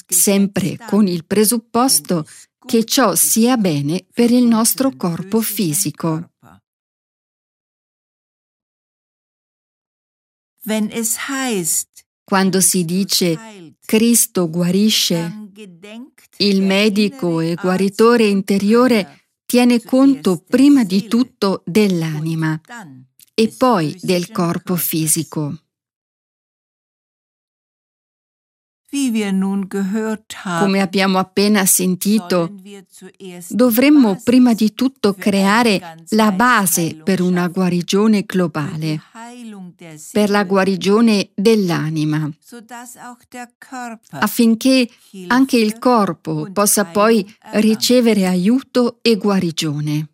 sempre con il presupposto che ciò sia bene per il nostro corpo fisico. Quando si dice Cristo guarisce, il medico e guaritore interiore tiene conto prima di tutto dell'anima e poi del corpo fisico. Come abbiamo appena sentito, dovremmo prima di tutto creare la base per una guarigione globale, per la guarigione dell'anima, affinché anche il corpo possa poi ricevere aiuto e guarigione.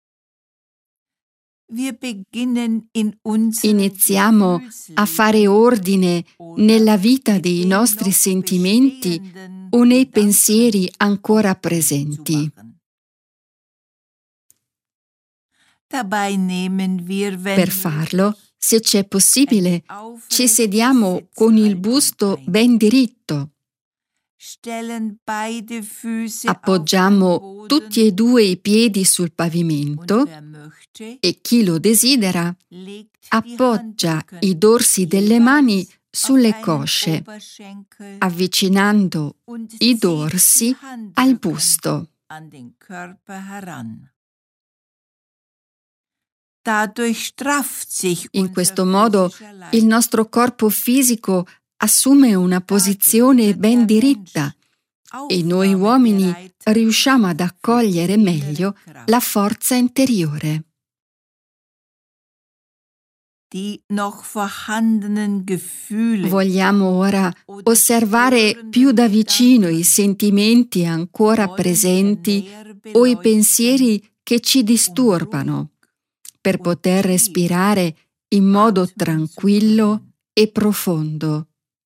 Iniziamo a fare ordine nella vita dei nostri sentimenti o nei pensieri ancora presenti. Per farlo, se c'è possibile, ci sediamo con il busto ben diritto. Appoggiamo tutti e due i piedi sul pavimento e chi lo desidera appoggia i dorsi delle mani sulle cosce, avvicinando i dorsi al busto. In questo modo il nostro corpo fisico assume una posizione ben diritta e noi uomini riusciamo ad accogliere meglio la forza interiore. Vogliamo ora osservare più da vicino i sentimenti ancora presenti o i pensieri che ci disturbano, per poter respirare in modo tranquillo e profondo.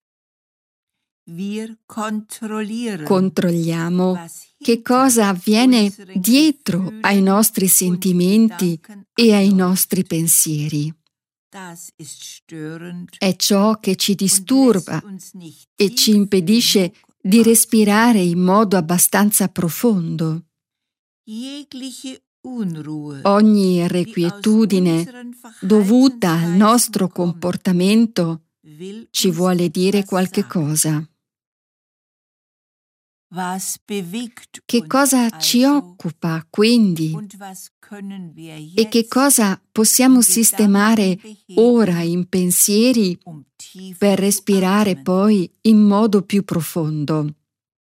Controlliamo che cosa avviene dietro ai nostri sentimenti e ai nostri pensieri. È ciò che ci disturba e ci impedisce di respirare in modo abbastanza profondo. Ogni irrequietudine dovuta al nostro comportamento ci vuole dire qualche cosa. Che cosa ci occupa, quindi? E che cosa possiamo sistemare ora in pensieri per respirare poi in modo più profondo?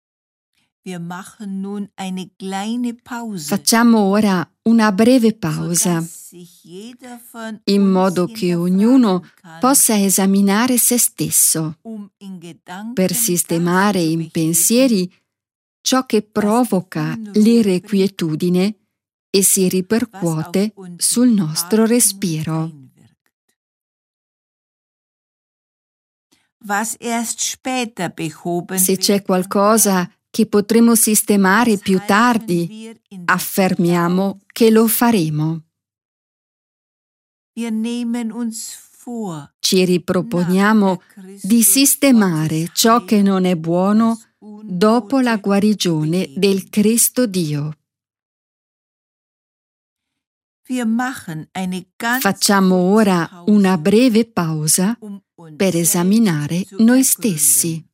Facciamo ora una breve pausa, in modo che ognuno possa esaminare se stesso, per sistemare in pensieri ciò che provoca l'irrequietudine e si ripercuote sul nostro respiro. Se c'è qualcosa che potremo sistemare più tardi, affermiamo che lo faremo. Ci riproponiamo di sistemare ciò che non è buono dopo la guarigione del Cristo Dio. Facciamo ora una breve pausa per esaminare noi stessi.